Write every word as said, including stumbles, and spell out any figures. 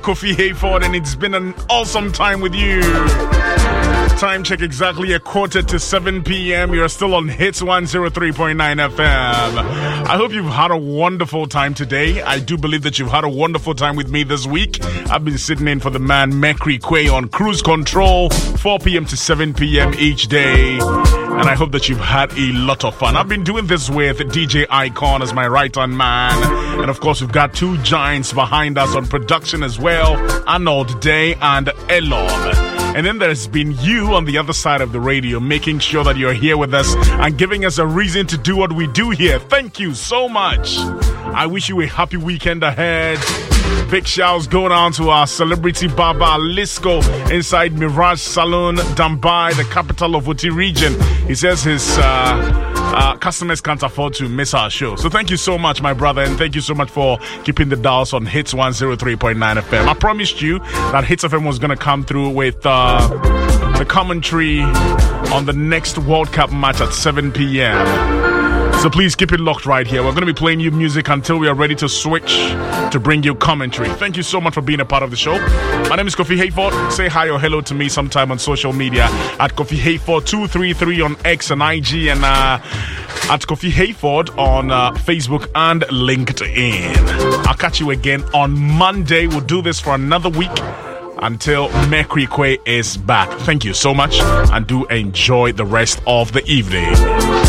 Kofi Hayford, and it's been an awesome time with you. Time check exactly a quarter to seven p.m. You're still on Hits one oh three point nine F M. I hope you've had a wonderful time today. I do believe that you've had a wonderful time with me this week. I've been sitting in for the man Mekri Quay on cruise control, four p.m. to seven p.m. each day. And I hope that you've had a lot of fun. I've been doing this with D J Icon as my right-hand man. And of course, we've got two giants behind us on production as well, Arnold Day and Elon. And then there's been you on the other side of the radio, making sure that you're here with us and giving us a reason to do what we do here. Thank you so much. I wish you a happy weekend ahead. Big shouts going on to our celebrity barber Lisco inside Mirage Salon, Dambai, the capital of Oti region. He says his uh, uh, customers can't afford to miss our show. So thank you so much, my brother, and thank you so much for keeping the dials on Hits one oh three point nine F M. I promised you that Hits F M was going to come through with uh, the commentary on the next World Cup match at seven p.m. So please keep it locked right here. We're going to be playing you music until we are ready to switch to bring you commentary. Thank you so much for being a part of the show. My name is Kofi Hayford. Say hi or hello to me sometime on social media at Kofi Hayford two three three on X and I G, and uh, at Kofi Hayford on uh, Facebook and LinkedIn. I'll catch you again on Monday. We'll do this for another week until Mekri Quay is back. Thank you so much, and do enjoy the rest of the evening.